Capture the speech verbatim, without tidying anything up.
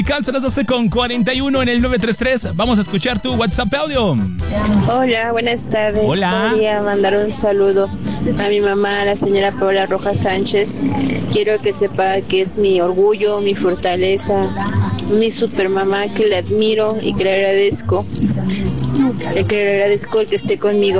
Son las doce con cuarenta y uno en el nueve tres tres. Vamos a escuchar tu WhatsApp audio. Hola, buenas tardes. Hola. Podría mandar un saludo a mi mamá, la señora Paula Rojas Sánchez. Quiero que sepa que es mi orgullo, mi fortaleza, mi super mamá, que le admiro y que le agradezco. Que le agradezco el que esté conmigo.